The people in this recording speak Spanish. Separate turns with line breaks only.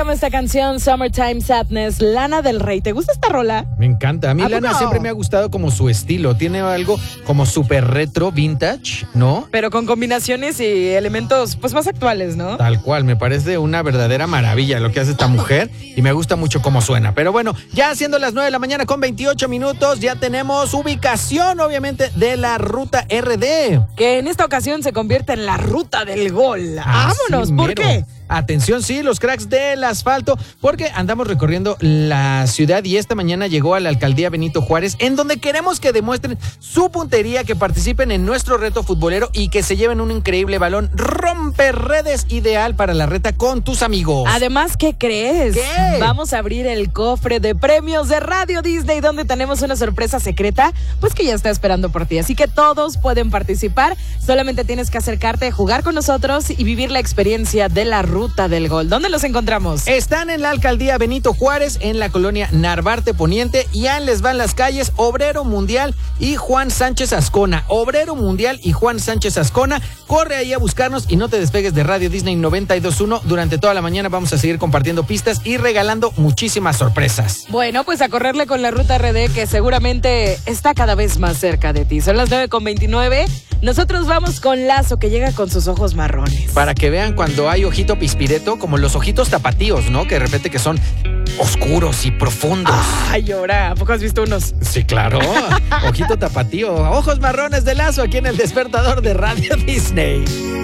Esta canción Summertime Sadness, Lana del Rey. ¿Te gusta esta rola?
Me encanta. A mí Lana siempre me ha gustado como su estilo. Tiene algo como súper retro, vintage, ¿no?
Pero con combinaciones y elementos pues más actuales, ¿no?
Tal cual, me parece una verdadera maravilla lo que hace esta mujer y me gusta mucho cómo suena. Pero bueno, ya siendo las 9 de la mañana con 28 minutos, ya tenemos ubicación, obviamente, de la Ruta RD.
Que en esta ocasión se convierte en la Ruta del Gol. ¡Vámonos! ¿Por qué?
Atención, sí, los cracks del asfalto, porque andamos recorriendo la ciudad y esta mañana llegó a la alcaldía Benito Juárez, en donde queremos que demuestren su puntería, que participen en nuestro reto futbolero y que se lleven un increíble balón romperredes ideal para la reta con tus amigos.
Además, ¿qué crees?
¿Qué?
Vamos a abrir el cofre de premios de Radio Disney, donde tenemos una sorpresa secreta, pues que ya está esperando por ti. Así que todos pueden participar, solamente tienes que acercarte, jugar con nosotros y vivir la experiencia de la Ruta del Gol. ¿Dónde los encontramos?
Están en la alcaldía Benito Juárez, en la colonia Narvarte Poniente, y ahí les van las calles Obrero Mundial y Juan Sánchez Ascona. Obrero Mundial y Juan Sánchez Ascona. Corre ahí a buscarnos y no te despegues de Radio Disney 92.1. Durante toda la mañana vamos a seguir compartiendo pistas y regalando muchísimas sorpresas.
Bueno, pues a correrle con la Ruta RD, que seguramente está cada vez más cerca de ti. Son las 9:29. Nosotros vamos con Lazo, que llega con sus ojos marrones.
Para que vean cuando hay ojito pispireto, como los ojitos tapatíos, ¿no? Que de repente que son oscuros y profundos.
Ay, ahora, ¿a poco has visto unos?
Sí, claro. Ojito tapatío. Ojos marrones de Lazo aquí en el despertador de Radio Disney.